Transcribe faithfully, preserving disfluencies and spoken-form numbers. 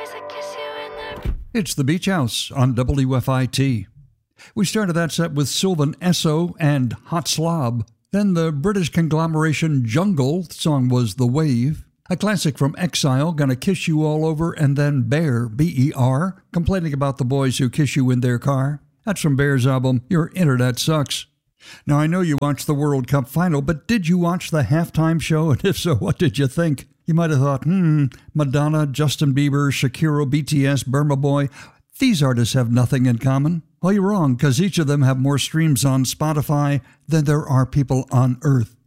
It's the Beach House on W F I T. We started that set with Sylvan Esso and Hot Slob. Then the British conglomeration Jungle, the song was The Wave. A classic from Exile, Gonna Kiss You All Over, and then Bear, B E R, complaining about the boys who kiss you in their car. That's from Bear's album, Your Internet Sucks. Now, I know you watched the World Cup final, but did you watch the halftime show? And if so, what did you think? You might have thought, hmm, Madonna, Justin Bieber, Shakira, B T S, Burma Boy, these artists have nothing in common. Well, you're wrong, because each of them have more streams on Spotify than there are people on Earth.